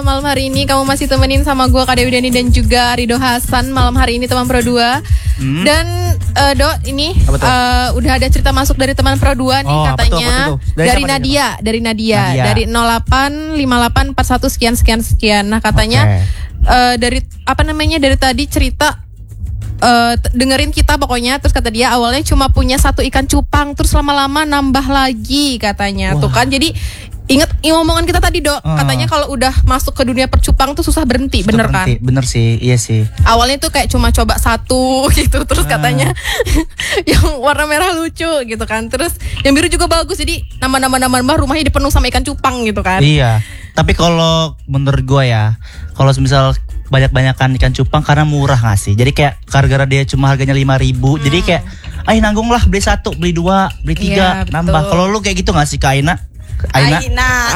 Malam hari ini kamu masih temenin sama gue Kak Dewi Dani dan juga Rido Hasan. Malam hari ini teman Pro 2. Dan Dok ini udah ada cerita masuk dari teman Pro 2 nih katanya. Dari Nadia, dari Nadia. Dari 085841 sekian. Nah katanya dari dari tadi cerita dengerin kita pokoknya. Terus kata dia awalnya cuma punya 1 ikan cupang, terus lama-lama nambah lagi katanya. Tuh kan, jadi ingat omongan kita tadi Dok, katanya kalau udah masuk ke dunia percupang tuh susah berhenti, bener kan? Bener sih, iya sih. Awalnya tuh kayak cuma coba 1 gitu, terus katanya yang warna merah lucu gitu kan, terus yang biru juga bagus, jadi nambah rumahnya dipenuh sama ikan cupang gitu kan? Iya, tapi kalau menurut gue ya, kalau misal banyak-banyakan ikan cupang karena murah gak sih? Jadi kayak gara-gara dia cuma harganya 5.000, jadi kayak, nanggung lah beli 1, beli 2, beli 3, iya, nambah. Kalau lu kayak gitu gak sih Kak Aina? Aina.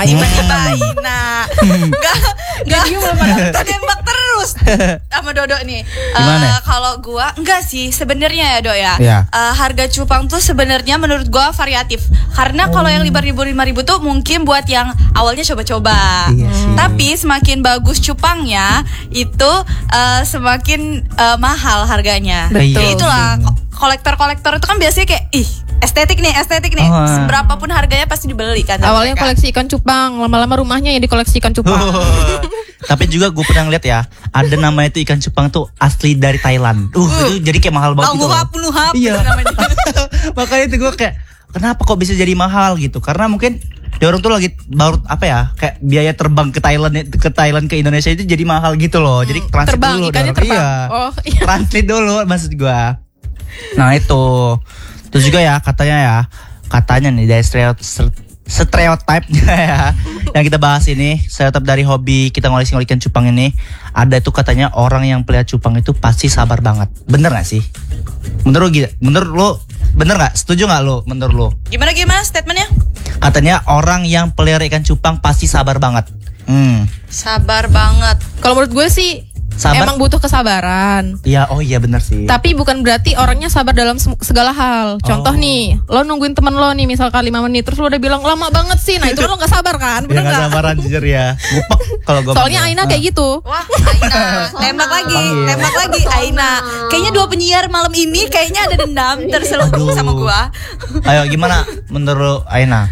Enggak tembak terus sama Dodo nih. Kalau gua enggak sih sebenarnya ya Dok ya. Harga cupang tuh sebenarnya menurut gua variatif. Karena kalau yang 5.000 tuh mungkin buat yang awalnya coba-coba. Tapi semakin bagus cupangnya itu semakin mahal harganya. Betul. Itulah kolektor itu kan biasanya kayak estetik nih. Berapapun harganya pasti dibeli kan. Awalnya koleksi ikan cupang, lama-lama rumahnya yang dikoleksi ikan cupang. Tapi juga gue pernah lihat ya, ada namanya itu ikan cupang tuh asli dari Thailand. Itu jadi kayak mahal banget gitu. Iya. Makanya itu gue kayak, kenapa kok bisa jadi mahal gitu? Karena mungkin dia orang tuh lagi baru kayak biaya terbang ke Thailand ke Indonesia itu jadi mahal gitu loh. Jadi transit dulu. Iya. Transit dulu maksud gue. Nah itu. Terus juga ya katanya nih dari stereotipnya ya yang kita bahas ini, stereotip dari hobi kita ngoleksi ikan cupang ini, ada tuh katanya orang yang pelihara cupang itu pasti sabar banget. Bener gak sih? Menurut lo bener gak? Setuju gak lo menurut lo? Gimana statementnya? Katanya orang yang pelihara ikan cupang pasti sabar banget. Sabar banget. Kalau menurut gue sih emang butuh kesabaran. Iya, iya benar sih. Tapi bukan berarti orangnya sabar dalam segala hal. Contoh nih, lo nungguin temen lo nih misalkan 5 menit, terus lo udah bilang lama banget sih. Nah itu lo gak sabar kan? Bener gak? Gak sabaran jujur ya. Ngupek kalau gue. Soalnya Aina kayak gitu. Wah, Aina tembak lagi Aina. Kayaknya 2 penyiar malam ini kayaknya ada dendam terselubung sama gua. Ayo gimana menurut Aina?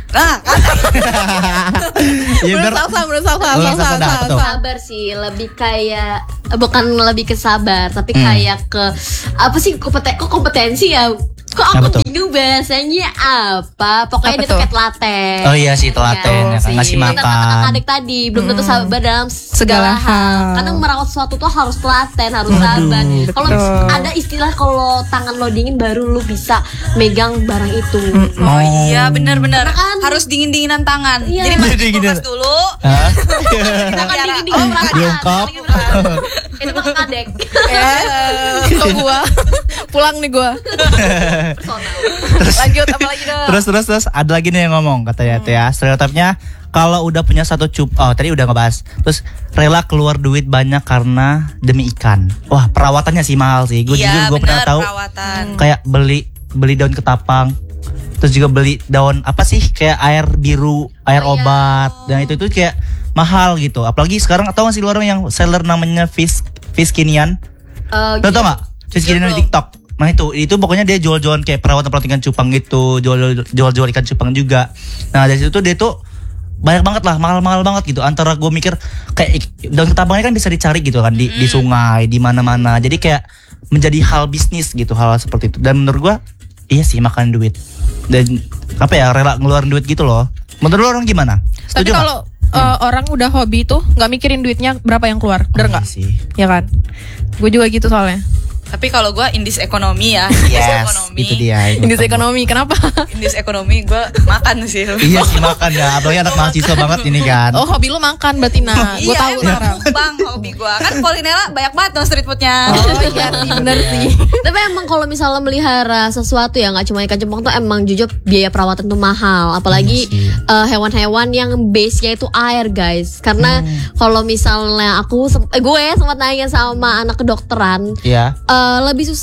Menurut Salsa. Sabar sih, lebih kayak bukan lebih ke sabar, tapi kayak ke apa sih kompetensi ya. Kok aku bingung bahasanya apa? Pokoknya dia tuh kayak telaten. Oh iya sih, telaten ya kan, ngasih makan. Kata adik tadi belum tentu sabar dalam segala hal. Karena merawat sesuatu tuh harus telaten, harus sabar. Kalau ada istilah kalau tangan lo dingin baru lo bisa megang barang itu. Oh iya, benar-benar. Harus dingin-dinginan tangan. Jadi masuk kulkas dulu. Kita kan dingin-dingin diungkap. Itu mah kadek. Kok gua pulang nih gua. Lanjut apa lagi dong? Terus ada lagi nih yang ngomong katanya tuh ya, stereotipnya kalau udah punya 1 tadi udah ngebahas. Terus rela keluar duit banyak karena demi ikan. Wah, perawatannya sih mahal sih. Gue pernah tahu kayak beli daun ketapang. Terus juga beli daun apa sih kayak air biru, air obat. Dan itu kayak mahal gitu. Apalagi sekarang atau masih luar yang seller namanya Fiskinian. Tahu nggak? Fiskinian di TikTok. Nah itu pokoknya dia jual-jualan kayak perawatan ikan cupang gitu, jual ikan cupang juga. Nah dari situ dia tuh banyak banget lah, mahal-mahal banget gitu. Antara gue mikir kayak daun ketapangnya kan bisa dicari gitu kan di sungai, di mana-mana. Jadi kayak menjadi hal bisnis gitu, hal seperti itu. Dan menurut gue iya sih makan duit. Dan rela ngeluarin duit gitu loh. Menurut lo orang gimana? Setuju? Tapi kalau orang udah hobi tuh nggak mikirin duitnya berapa yang keluar, bener nggak? Ya kan? Gue juga gitu soalnya. Tapi kalau gue indis ekonomi ya. Itu dia. Indis ekonomi, kenapa? Indis ekonomi gue makan sih. Iya sih makan ya. Apalagi anak mahasiswa banget ini kan. Oh hobi lu makan berarti nah. Gue tahu sekarang. Bang, hobi gue kan Polinella banyak banget dong street foodnya. Oh iya sih, bener sih. Tapi emang kalau misalnya melihara sesuatu ya nggak cuma ikan cupang tuh emang jujur biaya perawatan tuh mahal. Apalagi hewan-hewan yang base-nya itu air guys. Karena kalau misalnya gue sempat nanya sama anak kedokteran. Iya. Lebih susah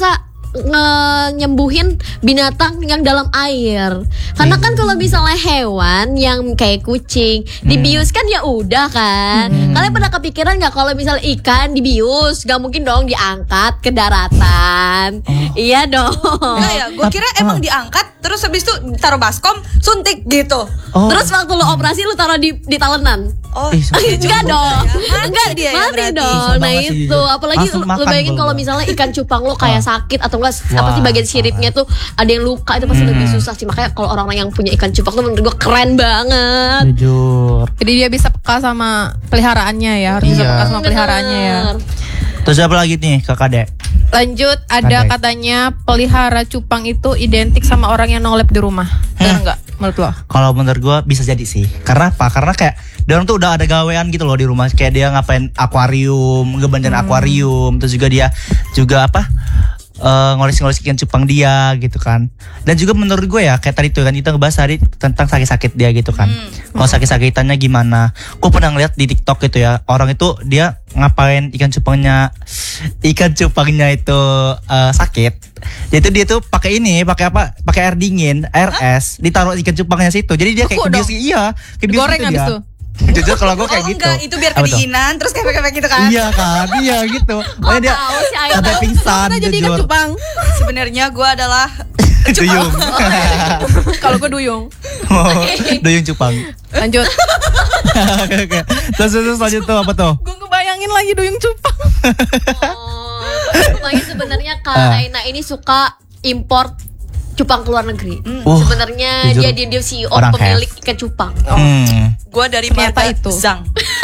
nyembuhin binatang yang dalam air. Karena kan kalau misalnya hewan yang kayak kucing dibius kan ya udah kan. Kalian pernah kepikiran nggak kalau misalnya ikan dibius, gak mungkin dong diangkat ke daratan? Iya dong. Enggak ya, gue kira emang diangkat terus habis itu taruh baskom, suntik gitu. Terus waktu lu operasi lu taruh di talenan. Enggak dong. Enggak dia mati dong. Nah itu apalagi lu bayangin kalau misalnya ikan cupang lo kayak sakit atau enggak apa sih bagian siripnya tuh ada yang luka, itu pasti lebih susah sih. Makanya kalau orang-orang yang punya ikan cupang tuh menurut gue keren banget. Jujur. Jadi dia bisa peka sama peliharaannya ya, harus bisa peka sama peliharaannya ya. Terus apa lagi nih Kakak Dek? Lanjut, ada katanya pelihara cupang itu identik sama orang yang nolep di rumah. Benar enggak menurut lo? Kalau menurut gue bisa jadi sih. Karena apa? Karena kayak dia orang tuh udah ada gawean gitu loh di rumah. Kayak dia ngapain akuarium, ngebanjain akuarium. Terus juga dia juga apa? Ngoles-ngoles ikan cupang dia gitu kan. Dan juga menurut gue ya kayak tadi tuh kan kita ngebahas tadi tentang sakit-sakit dia gitu kan. Kalau sakit-sakitannya gimana? Gue pernah ngeliat di TikTok gitu ya, orang itu dia ngapain ikan cupangnya itu sakit. Jadi dia tuh pakai apa? Pakai air dingin, air es, ditaruh ikan cupangnya situ. Jadi dia kayak kebius, iya, kebius goreng gitu abis dia. tuh. Jujur kalau gue kayak gitu. Enggak, itu biar kedinginan terus kepek-kepek gitu kan. Iya kan, iya gitu. Makanya dia sampai pingsan. Jadi ikan cupang. Sebenarnya gue adalah Duyung. Kalau gue duyung. Duyung cupang. Lanjut. Oke. Terus lanjut tuh apa tuh? Gue ngebayangin lagi duyung cupang. Makanya sebenarnya Kak Aina ini suka import cupang ke luar negeri. Sebenarnya dia CEO pemilik ikan cupang. Gue dari mata itu Zhang.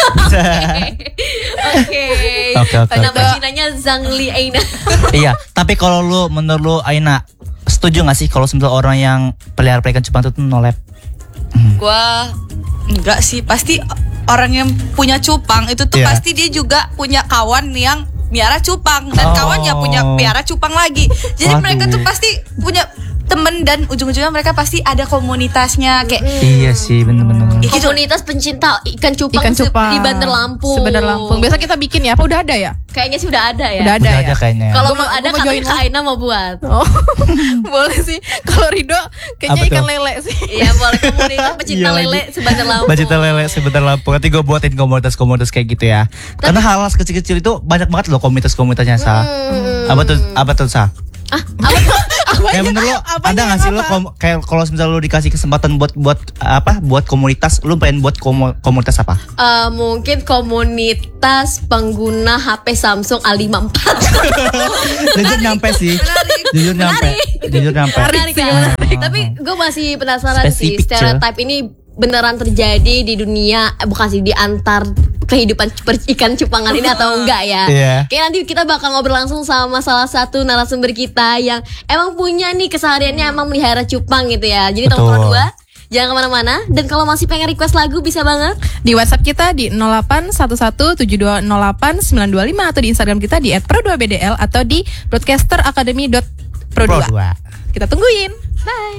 Oke. Nama Cinanya Zhang Li Aina. Iya, tapi kalau menurut lu Aina setuju gak sih kalau misalnya orang yang pelihara ikan cupang itu nolep? Gue enggak sih, pasti orang yang punya cupang itu tuh pasti dia juga punya kawan yang miara cupang dan kawannya punya piara cupang lagi. Jadi mereka tuh pasti punya temen dan ujung-ujungnya mereka pasti ada komunitasnya kayak. Iya sih, bener-bener. Komunitas pencinta ikan cupang di Bandar Lampung. Bandar Lampung. Biasa kita bikin ya, apa udah ada ya? Kayaknya sih udah ada ya. Udah ada ya kayaknya. Kalau belum ada katanya Kak Aina mau buat. Boleh sih. Kalau Rido kayaknya ikan lele sih. Iya, boleh komunitas pecinta lele sebandar Lampung. Pecinta lele sebandar Lampung. Nanti gue buatin komunitas-komunitas kayak gitu ya. Karena hal-hal kecil-kecil itu banyak banget loh komunitas-komunitasnya Sa. Apa tuh Sa? Kayak menurut lo ada nggak sih lo kayak kalau misalnya lo dikasih kesempatan buat komunitas, lo pengen buat komunitas apa? Mungkin komunitas pengguna HP Samsung A54. Jujur nyampe sih. Jujur nyampe. Menarik kan? Tapi gue masih penasaran sih, stereotype ini beneran terjadi di dunia, bukan sih di antar kehidupan ikan cupangan ini atau enggak ya? Kayak nanti kita bakal ngobrol langsung sama salah satu narasumber kita yang emang punya nih kesehariannya emang melihara cupang gitu ya. Jadi teman-teman dua jangan kemana-mana, dan kalau masih pengen request lagu bisa banget di WhatsApp kita di 081172089925 atau di Instagram kita di @pro2bdl atau di broadcasteracademy.pro2. Kita tungguin. Bye.